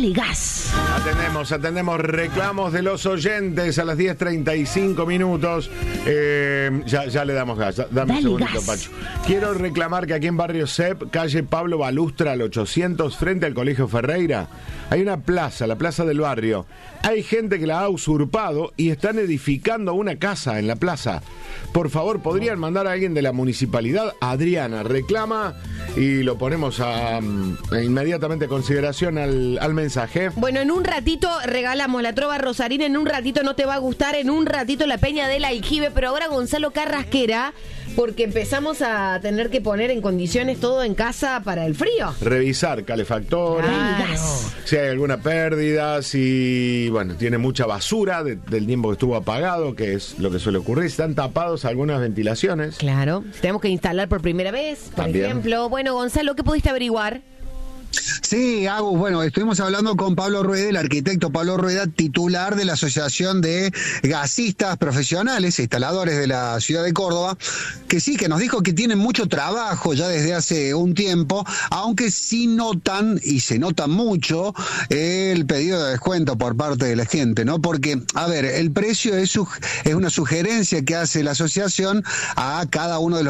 Dale gas. Atendemos reclamos de los oyentes a las 10:35 minutos. Ya le damos gas. Dame un segundito, gas. Pacho. Quiero reclamar que aquí en Barrio Cep, calle Pablo Balustra, al 800, frente al Colegio Ferreira, hay una plaza, la plaza del barrio. Hay gente que la ha usurpado y están edificando una casa en la plaza. Por favor, ¿podrían mandar a alguien de la municipalidad? Adriana reclama y lo ponemos inmediatamente a consideración al mensaje. Bueno, en un ratito regalamos la trova rosarina, en un ratito no te va a gustar, en un ratito la peña del Aljibe, pero ahora Gonzalo Carrasquera, porque empezamos a tener que poner en condiciones todo en casa para el frío. Revisar calefactores, si hay alguna pérdida, si, bueno, tiene mucha basura del tiempo que estuvo apagado, que es lo que suele ocurrir. Están tapados algunas ventilaciones. Claro, tenemos que instalar por primera vez, por ejemplo. Bueno, Gonzalo, ¿qué pudiste averiguar? Sí, Agus, bueno, estuvimos hablando con Pablo Rueda, el arquitecto Pablo Rueda, titular de la Asociación de Gasistas Profesionales e Instaladores de la Ciudad de Córdoba, que sí, que nos dijo que tienen mucho trabajo ya desde hace un tiempo, aunque sí notan, y se nota mucho, el pedido de descuento por parte de la gente, ¿no? Porque, a ver, el precio es una sugerencia que hace la asociación a cada uno de los